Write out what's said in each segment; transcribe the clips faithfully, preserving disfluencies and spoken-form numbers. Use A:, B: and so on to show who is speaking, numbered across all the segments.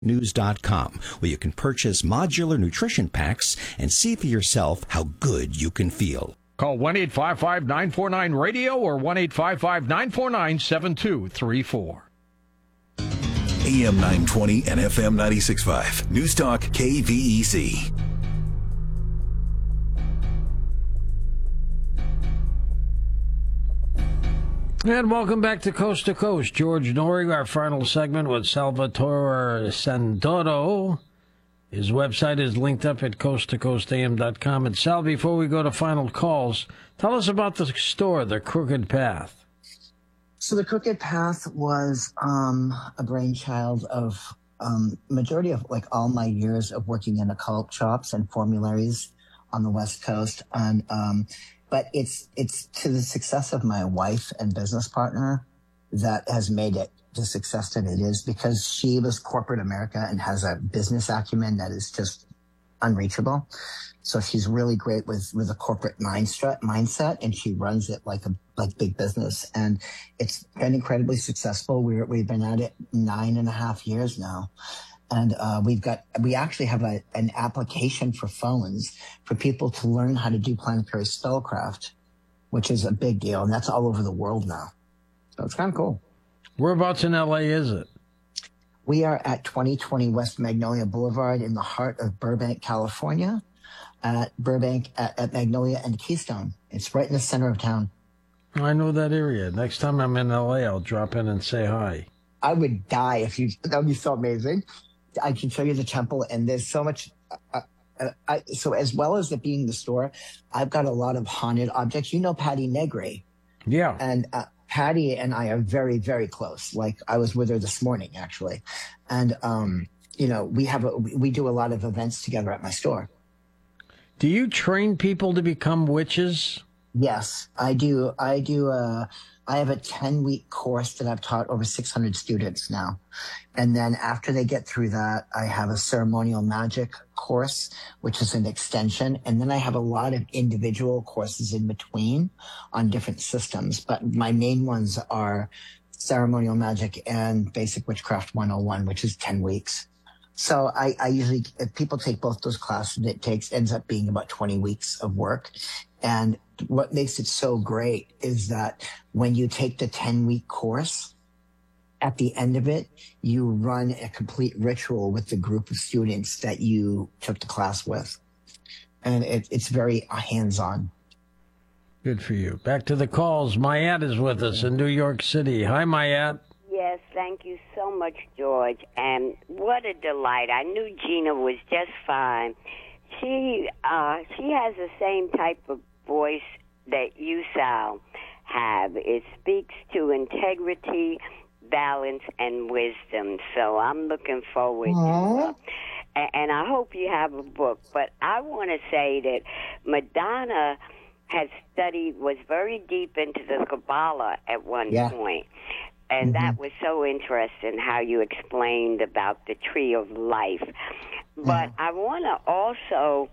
A: news dot com, where you can purchase modular nutrition packs and see for yourself how good you can feel.
B: Call one eight five five, nine four nine, radio or one eight five five, nine four nine, seven two three four.
C: A M nine twenty and F M ninety-six point five. News Talk K V E C.
D: And welcome back to Coast to Coast. George Noory, our final segment with Salvatore Santoro. His website is linked up at coast to coast a m dot com. And Sal, before we go to final calls, tell us about the store, The Crooked Path.
E: So The Crooked Path was um, a brainchild of um, majority of like all my years of working in occult shops and formularies on the West Coast. And um, but it's it's to the success of my wife and business partner that has made it the success that it is, because she was corporate America and has a business acumen that is just unreachable. So she's really great with, with a corporate mindset, mindset, and she runs it like a like big business. And it's been incredibly successful. We're, we've been at it nine and a half years now. And uh, we've got, we actually have a, an application for phones for people to learn how to do planetary spellcraft, which is a big deal. And that's all over the world now. So it's kind of cool.
D: Whereabouts in L A is it?
E: We are at twenty twenty West Magnolia Boulevard in the heart of Burbank, California, at Burbank, at, at Magnolia and Keystone. It's right in the center of town.
D: I know that area. Next time I'm in L A, I'll drop in and say hi.
E: I would die if you, that would be so amazing. I can show you the temple, and there's so much. Uh, uh, I, so as well as it being the store, I've got a lot of haunted objects. You know Patty Negri.
D: Yeah.
E: And uh, Patty and I are very, very close. Like I was with her this morning, actually. And, um, you know, we have a, we do a lot of events together at my store.
D: Do you train people to become witches?
E: Yes, I do. I do. Uh, I have a ten week course that I've taught over six hundred students now. And then after they get through that, I have a ceremonial magic course, which is an extension. And then I have a lot of individual courses in between on different systems. But my main ones are ceremonial magic and basic witchcraft one oh one, which is ten weeks. So I, I usually, if people take both those classes, it takes, ends up being about twenty weeks of work. And what makes it so great is that when you take the ten week course, at the end of it, you run a complete ritual with the group of students that you took the class with. And it, it's very hands-on.
D: Good for you. Back to the calls. Mayat is with us in New York City. Hi, Mayat.
F: Yes, thank you so much, George. And what a delight. I knew Gina was just fine. She uh, she has the same type of voice that you, Sal, have. It speaks to integrity, balance, and wisdom. So I'm looking forward
E: Aww.
F: to it. Uh, and I hope you have a book. But I want to say that Madonna has studied, was very deep into the Kabbalah at one
E: Yeah.
F: point. And
E: Mm-hmm.
F: that was so interesting how you explained about the tree of life. But
E: Yeah.
F: I want to also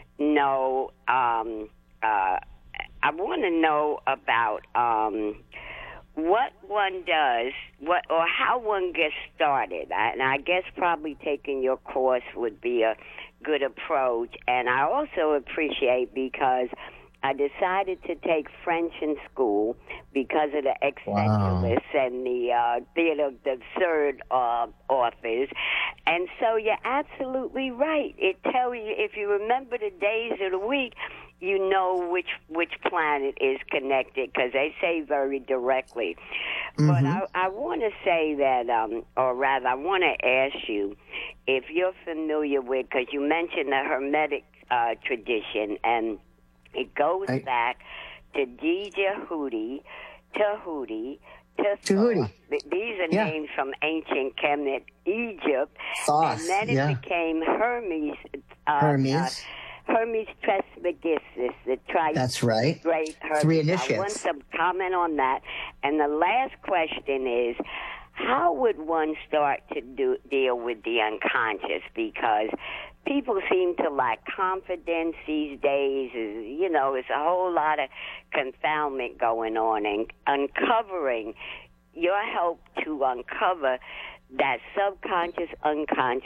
F: know, um, uh, I want to know about um, what one does, what or how one gets started. I, and I guess probably taking your course would be a good approach. And I also appreciate because I decided to take French in school because of the Excentralists wow. and the uh, Theater of the Absurd uh, authors. And so you're absolutely right. It tells you, if you remember the days of the week, you know which which planet is connected because they say very directly. Mm-hmm. But I, I want to say that, um, or rather, I want to ask you if you're familiar with, because you mentioned the Hermetic uh, tradition, and it goes I, back to Djehudi, Tahuti,
E: Tahuti.
F: These are
E: yeah.
F: names from ancient Kemet, Egypt.
E: Thoth,
F: and then it
E: yeah.
F: became Hermes. Uh,
E: Hermes.
F: Uh, Hermes Trismegistus, the tri-
E: That's right.
F: Great Hermes.
E: Three initiates.
F: I want some comment on that. And the last question is, how would one start to do, deal with the unconscious? Because people seem to lack confidence these days. You know, there's a whole lot of confoundment going on, and uncovering your help to uncover that subconscious, unconscious